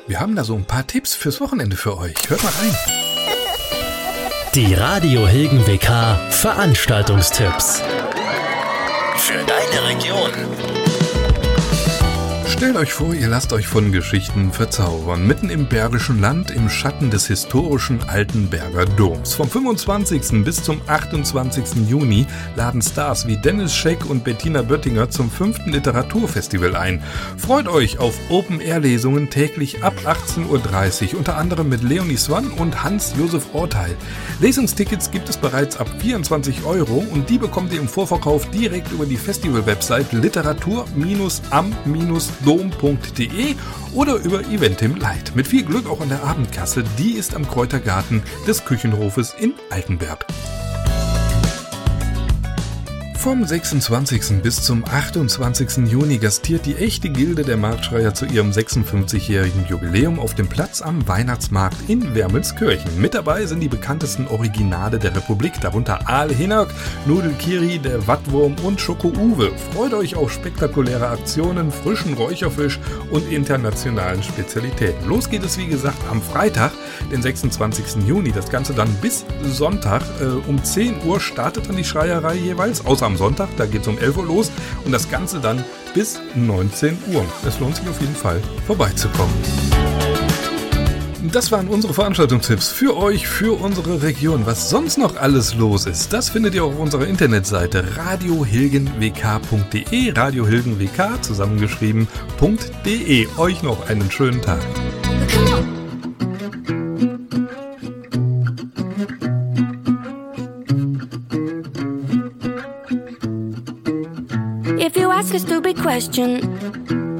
Wir haben da so ein paar Tipps fürs Wochenende für euch. Hört mal rein. Die Radio Hilgen WK Veranstaltungstipps für deine Region. Stellt euch vor, ihr lasst euch von Geschichten verzaubern. Mitten im Bergischen Land, im Schatten des historischen Altenberger Doms. Vom 25. bis zum 28. Juni laden Stars wie Dennis Scheck und Bettina Böttinger zum 5. Literaturfestival ein. Freut euch auf Open-Air-Lesungen täglich ab 18.30 Uhr, unter anderem mit Leonie Swann und Hans-Josef Orteil. Lesungstickets gibt es bereits ab 24 € und die bekommt ihr im Vorverkauf direkt über die Festival-Website literatur-am-dom.de oder über Eventim Light. Mit viel Glück auch an der Abendkasse, die ist am Kräutergarten des Küchenhofes in Altenberg. Vom 26. bis zum 28. Juni gastiert die echte Gilde der Marktschreier zu ihrem 56-jährigen Jubiläum auf dem Platz am Weihnachtsmarkt in Wermelskirchen. Mit dabei sind die bekanntesten Originale der Republik, darunter Aal Hinnerk, Nudel Kiri, der Wattwurm und Schoko Uwe. Freut euch auf spektakuläre Aktionen, frischen Räucherfisch und internationalen Spezialitäten. Los geht es wie gesagt am Freitag, den 26. Juni. Das Ganze dann bis Sonntag um 10 Uhr startet dann die Schreierei jeweils, außer am Sonntag, da geht es um 11 Uhr los und das Ganze dann bis 19 Uhr. Es lohnt sich auf jeden Fall, vorbeizukommen. Das waren unsere Veranstaltungstipps für euch, für unsere Region. Was sonst noch alles los ist, das findet ihr auf unserer Internetseite radiohilgenwk.de, radiohilgenwk zusammengeschrieben.de. Euch noch einen schönen Tag. If you ask a stupid question,